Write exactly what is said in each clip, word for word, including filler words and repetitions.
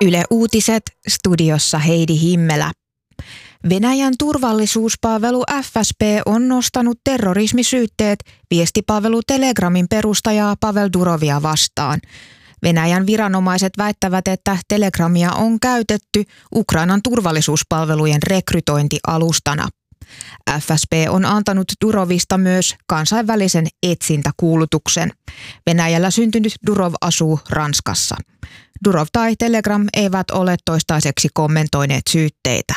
Yle Uutiset, studiossa Heidi Himmelä. Venäjän turvallisuuspalvelu F S B on nostanut terrorismisyytteet viestipalvelu Telegramin perustajaa Pavel Durovia vastaan. Venäjän viranomaiset väittävät, että Telegramia on käytetty Ukrainan turvallisuuspalvelujen rekrytointialustana. F S B on antanut Durovista myös kansainvälisen etsintäkuulutuksen. Venäjällä syntynyt Durov asuu Ranskassa. Durov tai Telegram eivät ole toistaiseksi kommentoineet syytteitä.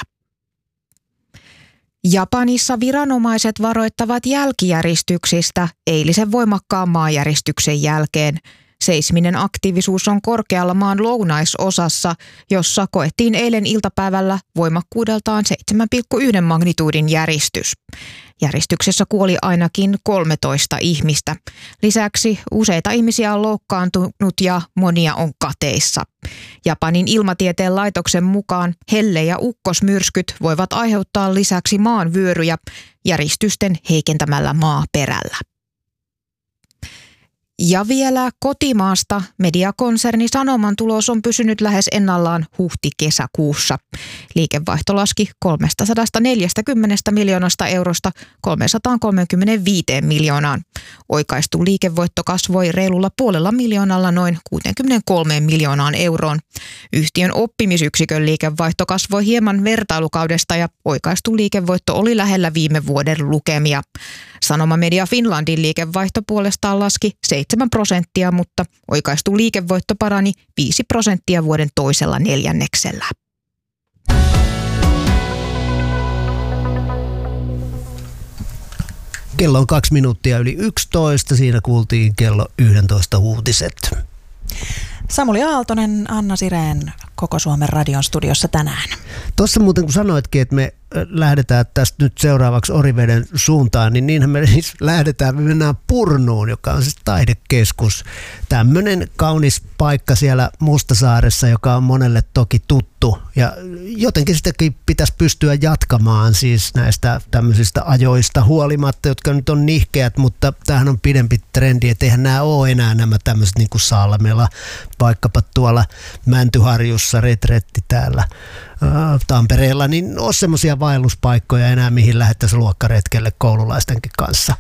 Japanissa viranomaiset varoittavat jälkijäristyksistä eilisen voimakkaan maanjäristyksen jälkeen. Seisminen aktiivisuus on korkealla maan lounaisosassa, jossa koettiin eilen iltapäivällä voimakkuudeltaan seitsemän pilkku yksi magnituudin järistys. Järjestyksessä kuoli ainakin kolmetoista ihmistä. Lisäksi useita ihmisiä on loukkaantunut ja monia on kateissa. Japanin ilmatieteen laitoksen mukaan helle- ja ukkosmyrskyt voivat aiheuttaa lisäksi maanvyöryjä järistysten heikentämällä maaperällä. Ja vielä kotimaasta mediakonserni Sanoman tulos on pysynyt lähes ennallaan huhti-kesäkuussa. Liikevaihto laski kolmesataaneljäkymmentä miljoonasta eurosta kolmesataakolmekymmentäviisi miljoonaan. Oikaistu liikevoitto kasvoi reilulla puolella miljoonalla noin kuusikymmentäkolme miljoonaan euroon. Yhtiön oppimisyksikön liikevaihto kasvoi hieman vertailukaudesta ja oikaistu liikevoitto oli lähellä viime vuoden lukemia. Sanoma Media Finlandin liikevaihto puolestaan laski seitsemän prosenttia, mutta oikaistu liikevoitto parani viisi prosenttia vuoden toisella neljänneksellä. Kello on kaksi minuuttia yli yksitoista. Siinä kuultiin kello yksitoista uutiset. Samuli Aaltonen, Anna Sireen Koko Suomen radion studiossa tänään. Tuossa muuten kun sanoitkin, että me lähdetään tästä nyt seuraavaksi Oriveden suuntaan, niin niinhän me siis lähdetään, me mennään Purnuun, joka on siis taidekeskus. Tämmöinen kaunis paikka siellä Mustasaaressa, joka on monelle toki tuttu. Ja jotenkin sitäkin pitäisi pystyä jatkamaan siis näistä tämmöisistä ajoista huolimatta, jotka nyt on nihkeät, mutta tämähän on pidempi trendi, että eihän nämä ole enää nämä tämmöiset niin kuin Salmela, vaikkapa tuolla Mäntyharjussa, retretti täällä Tampereella, niin ole semmoisia vaelluspaikkoja enää, mihin lähettäisiin luokkaretkelle koululaistenkin kanssa.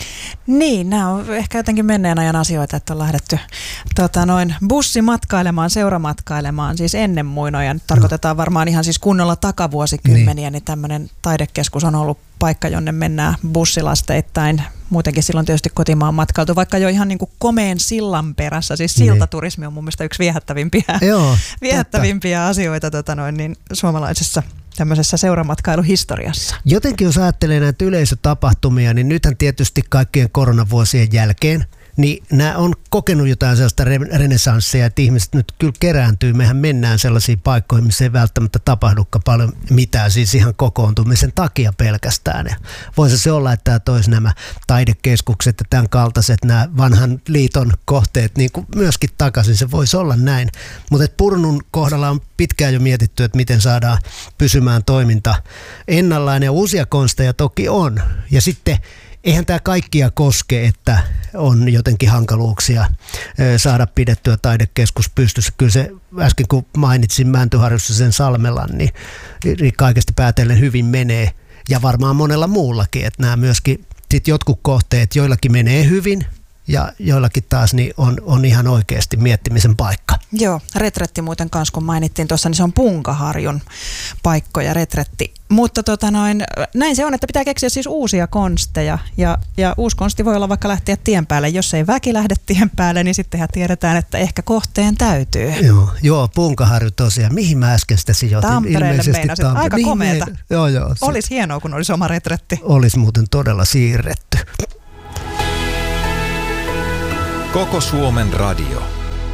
Niin, nämä on ehkä jotenkin menneen ajan asioita, että on lähdetty tota, noin bussimatkailemaan, seuramatkailemaan, siis ennen muinoja. Nyt tarkoitetaan varmaan ihan siis kunnolla takavuosikymmeniä, niin, niin tämmöinen taidekeskus on ollut paikka, jonne mennään bussilasteittain. Muutenkin silloin tietysti kotimaan matkailtu, vaikka jo ihan niin kuin komeen sillan perässä. Siis siltaturismi on mun mielestä yksi viehättävimpiä, Joo, viehättävimpiä asioita tota noin, niin suomalaisessa tämmöisessä seuramatkailuhistoriassa. Jotenkin jos ajattelee näitä yleisötapahtumia, niin nythän tietysti kaikkien koronavuosien jälkeen, niin nämä on kokenut jotain sellaista renesanssia, että ihmiset nyt kyllä kerääntyy. Mehän mennään sellaisiin paikkoihin, missä ei välttämättä tapahdukaan paljon mitään, siis ihan kokoontumisen takia pelkästään. Ja voisi se olla, että tämä toisi nämä taidekeskukset ja tämän kaltaiset, nämä vanhan liiton kohteet niin kuin myöskin takaisin. Se voisi olla näin. Mutta Purnun kohdalla on pitkään jo mietitty, että miten saadaan pysymään toiminta ennallaan, ja uusia konsteja toki on. Ja sitten eihän tämä kaikkia koske, että on jotenkin hankaluuksia saada pidettyä taidekeskus pystyssä. Kyllä se äsken kun mainitsin Mäntyharjussa sen Salmelan, niin, niin kaikesta päätellen hyvin menee. Ja varmaan monella muullakin, että nämä myöskin sit jotkut kohteet, joillakin menee hyvin ja joillakin taas niin on, on ihan oikeasti miettimisen paikka. Joo, retretti muuten kanssa, kun mainittiin tuossa, niin se on Punkaharjun paikkoja retretti. Mutta tota noin, näin se on, että pitää keksiä siis uusia konsteja ja, ja uusi konsti voi olla vaikka lähteä tien päälle. Jos ei väki lähde tien päälle, niin sittenhän tiedetään, että ehkä kohteen täytyy. Joo, joo Punkaharju tosiaan. Mihin mä äsken sitä sijoitin? Tampereelle meinasit. Tampe- Aika Mihin komeeta. Me... Joo, joo. Olisi hienoa, kun olisi oma retretti. Olisi muuten todella siirretty. Koko Suomen radio.